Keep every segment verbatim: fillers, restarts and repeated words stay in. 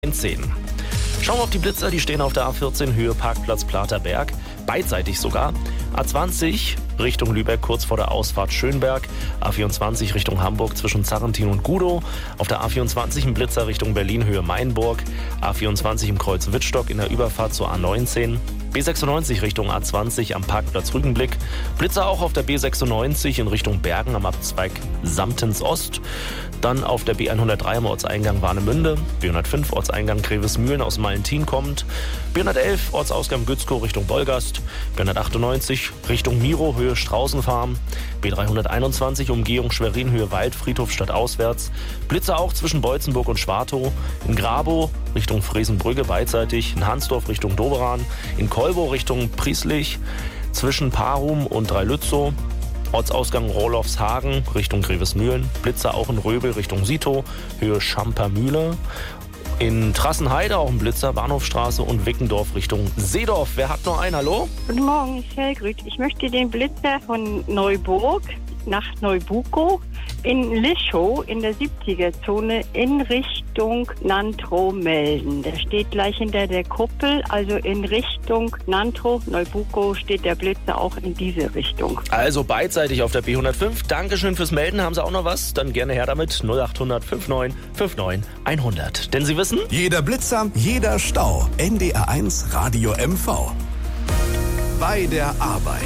zehn. Schauen wir auf die Blitzer, die stehen auf der A vierzehn Höhe Parkplatz Platerberg, beidseitig sogar. A zwanzig Richtung Lübeck kurz vor der Ausfahrt Schönberg, A vierundzwanzig Richtung Hamburg zwischen Zarrentin und Gudow, auf der A vierundzwanzig ein Blitzer Richtung Berlin Höhe Mainburg, A vierundzwanzig im Kreuz Wittstock in der Überfahrt zur A neunzehn, B sechsundneunzig Richtung A zwanzig am Parkplatz Rügenblick, Blitzer auch auf der B sechsundneunzig in Richtung Bergen am Abzweig Samtens Ost, dann auf der B hundertdrei am Orteingang Warnemünde, B hundertfünf Ortseingang Grevesmühlen aus Malentin kommt, B hundertelf Ortsausgang Gützkow Richtung Wolgast, B hundertachtundneunzig Richtung Miro Höhe Straußenfarm, B dreihunderteinundzwanzig Umgehung Schwerin Höhe Waldfriedhof stadtauswärts, Blitzer auch zwischen Beutzenburg und Schwartow, in Grabow Richtung Fresenbrügge beidseitig, in Hansdorf Richtung Doberan, in Kolbow Richtung Prieslich, zwischen Parum und Dreilützow, Ortsausgang Rohlofshagen Richtung Grevesmühlen, Blitzer auch in Röbel Richtung Sito, Höhe Schampermühle. In Trassenheide auch ein Blitzer, Bahnhofstraße und Wickendorf Richtung Seedorf. Wer hat noch einen? Hallo? Guten Morgen, ich Helgrüt. Ich möchte den Blitzer von Neuburg nach Neubukow in Lischow in der siebziger-Zone in Richtung Nantrow melden. Der steht gleich hinter der Kuppel, also in Richtung Nantrow, Neubukow steht der Blitzer auch in diese Richtung. Also beidseitig auf der B hundertfünf. Dankeschön fürs Melden. Haben Sie auch noch was? Dann gerne her damit. null achthundert neunundfünfzig neunundfünfzig hundert. Denn Sie wissen... Jeder Blitzer, jeder Stau. N D R eins Radio M V. Bei der Arbeit.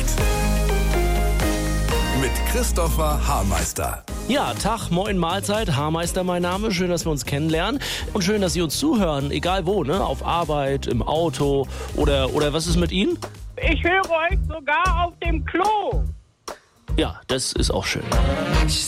Mit Christopher Haarmeister. Ja, Tag, moin, Mahlzeit, Haarmeister mein Name. Schön, dass wir uns kennenlernen und schön, dass Sie uns zuhören, egal wo, ne? Auf Arbeit, im Auto oder, oder was ist mit Ihnen? Ich höre euch sogar auf dem Klo. Ja, das ist auch schön.